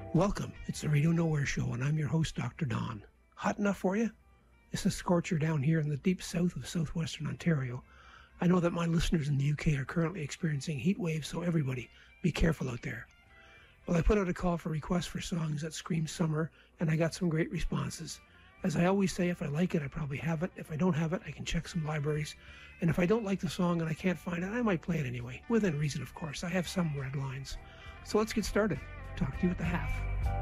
Welcome. It's the Radio Nowhere Show, and I'm your host, Dr. Don. Hot enough for you? It's a scorcher down here in the deep south of southwestern Ontario. I know that my listeners in the UK are currently experiencing heat waves, so everybody, be careful out there. Well, I put out a call for requests for songs that scream summer, and I got some great responses. As I always say, if I like it, I probably have it. If I don't have it, I can check some libraries. And if I don't like the song and I can't find it, I might play it anyway. Within reason, of course. I have some red lines. So let's get started. Talk to you at the half.